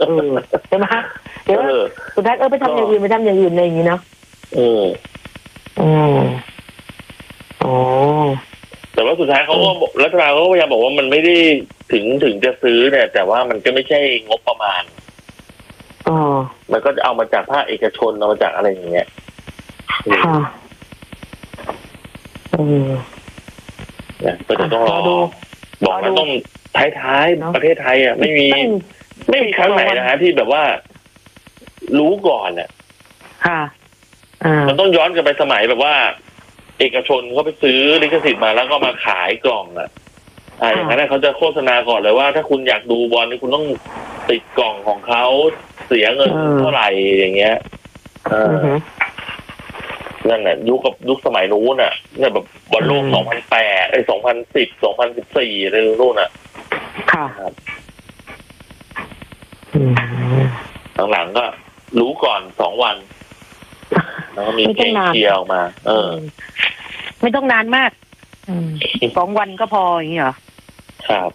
ใช่ไหมเดี๋ยวสุดท้ายไปทำอย่างอื่นอะไรอย่างนี้เนาะแต่ว่าสุดท้ายเขาก็รัฐบาลเขาก็พยายามบอกว่ามันไม่ได้ถึงจะซื้อเนี่ยแต่ว่ามันก็ไม่ใช่งบประมาณมันก็จะเอามาจากภาคเอกชนเอามาจากอะไรอย่างเงี้ยก็จะต้องรอบอกว่าต้องท้ายประเทศไทยอ่ะไม่มีครั้งไหนนะฮะที่แบบว่ารู้ก่อนอ่ะมันต้องย้อนกลับไปสมัยแบบว่าเอกชนเขาไปซื้อลิขสิทธิ์มาแล้วก็มาขายกล่องอ่ะอย่างนั้นเขาจะโฆษณาก่อนเลยว่าถ้าคุณอยากดูบอลนี่คุณต้องติดกล่องของเขาเสียเงินเท่าไหร่อย่างเงี้ยนั่นแหละยุคสมัยนู้นอ่ะเนี่ยแบบบอลโลก2008 2010 2014อะไรนู้นอ่ะค่ะหลังๆก็รู้ก่อน2 วันแล้วก็มีเพลงเชียร์ออกมาไม่ต้องนานมาก2 วันก็พออย่างนี้เหรอครับ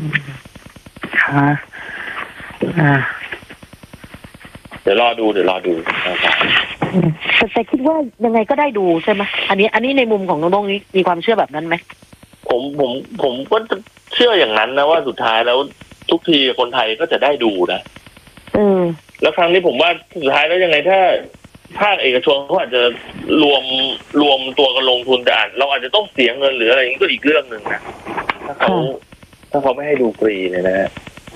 เดี๋ยวรอดูนะครับแต่คิดว่ายังไงก็ได้ดูใช่ไหมอันนี้ในมุมของน้องๆนี้มีความเชื่อแบบนั้นไหมผมก็เชื่ออย่างนั้นนะว่าสุดท้ายแล้วทุกทีคนไทยก็จะได้ดูนะแล้วครั้งนี้ผมว่าสุดท้ายแล้วยังไงถ้าภาคเอกชนเขาอาจจะรวมตัวกันลงทุนแต่เราอาจจะต้องเสียเงินหรืออะไรนี้ก็อีกเรื่องหนึ่งนะถ้าเขาไม่ให้ดูฟรีเนี่ยนะ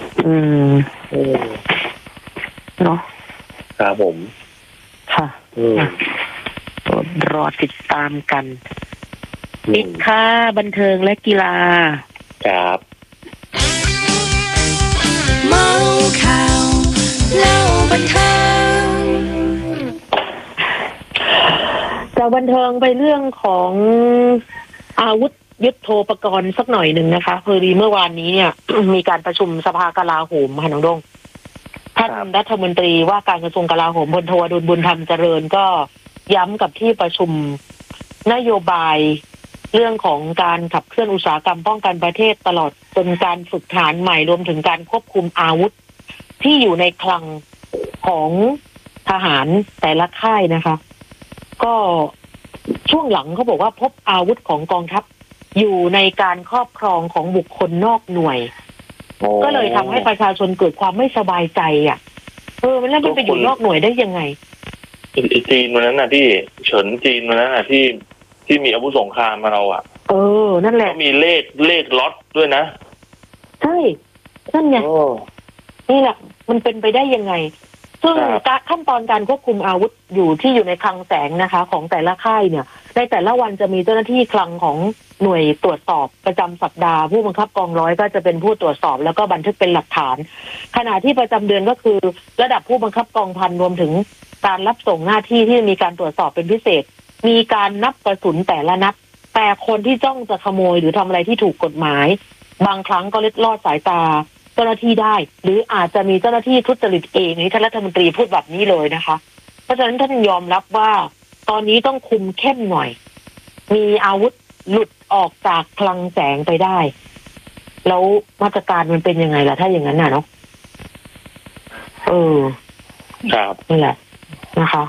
เนาะครับผมค่ะรอติดตามกันปิดค่าบันเทิงและกีฬาครับเมาข่าวเล่าบันเทิงจากบันเทิงไปเรื่องของอาวุธยุทโธปกรณ์สักหน่อยหนึ่งนะคะพอดีเมื่อวานนี้เนี่ย มีการประชุมสภากลาโหมค่ะน้องดงท่านรัฐมนตรีว่าการกระทรวงกลาโหมพลโทอดุลบุญธรรมเจริญก็ย้ำกับที่ประชุมนโยบายเรื่องของการขับเคลื่อนอุตสาหกรรมป้องกันประเทศตลอดจนการฝึกทหารใหม่รวมถึงการควบคุมอาวุธที่อยู่ในคลังของทหารแต่ละค่ายนะคะก็ช่วงหลังเขาบอกว่าพบอาวุธของกองทัพอยู่ในการครอบครองของบุคคลนอกหน่วยก็เลยทำให้ประชาชนเกิดความไม่สบายใจมันแล้วมันไปอยู่นอกหน่วยได้ยังไงจีนวันนั้นนะที่เฉินจีนวันนั้นนะที่มีอาวุธสงครามมาเราอ่ะนั่นแหละก็มีเลขล็อตด้วยนะใช่นั่นไงนี่แหละมันเป็นไปได้ยังไงซึ่งขั้นตอนการควบคุมอาวุธอยู่ในคลังแสงนะคะของแต่ละค่ายเนี่ยในแต่ละวันจะมีเจ้าหน้าที่คลังของหน่วยตรวจสอบประจำสัปดาห์ผู้บังคับกองร้อยก็จะเป็นผู้ตรวจสอบแล้วก็บันทึกเป็นหลักฐานขณะที่ประจำเดือนก็คือระดับผู้บังคับกองพันรวมถึงการรับส่งหน้าที่ที่มีการตรวจสอบเป็นพิเศษมีการนับกระสุนแต่ละนัดแต่คนที่จ้องจะขโมยหรือทำอะไรที่ถูกกฎหมายบางครั้งก็เล็ดลอดสายตาเจ้าหน้าที่ได้หรืออาจจะมีเจ้าหน้าที่ทุจริตเองนี่ท่านรัฐมนตรีพูดแบบนี้เลยนะคะเพราะฉะนั้นท่านยอมรับว่าตอนนี้ต้องคุมเข้มหน่อยมีอาวุธหลุดออกจากคลังแสงไปได้แล้วมาตรการมันเป็นยังไงล่ะถ้าอย่างนั้นน่ะเนาะครับนี่แหละนะคะ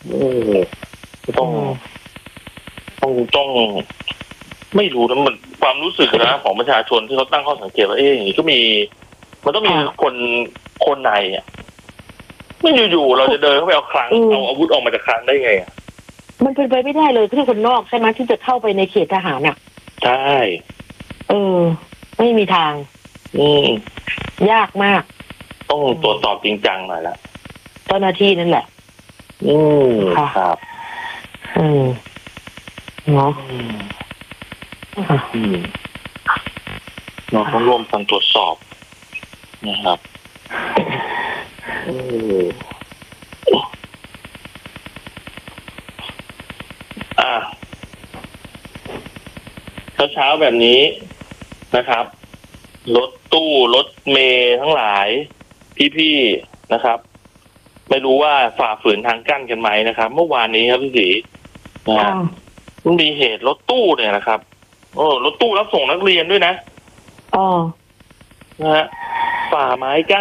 ต้องไม่รู้นะมันความรู้สึกนะของประชาชนที่เขาตั้งข้อสังเกตว่าอย่างนี้ก็มันต้องมีคนในอ่ะไม่อยู่ๆเราจะเดินเข้าไปเอาคลังเอาอาวุธออกมาจากคลังได้ไงอ่ะมันเป็นไปไม่ได้เลยที่คนนอกใช่ไหมที่จะเข้าไปในเขตทหารอ่ะใช่ไม่มีทางยากมากต้องตรวจสอบจริงจังหน่อยละเจ้าหน้าที่นั่นแหละครับเนาะเราต้องร่วมกันตรวจสอบนะครับเช้าแบบนี้นะครับรถตู้รถเมล์ทั้งหลายพี่ๆนะครับไม่รู้ว่าฝ่าฝืนทางกั้นกันไหมนะครับเมื่อวานนี้ครับพี่ศรีมันมีเหตุรถตู้เนี่ยนะครับรถตู้รับส่งนักเรียนด้วยนะนะฮะฝ่าไม้กั้น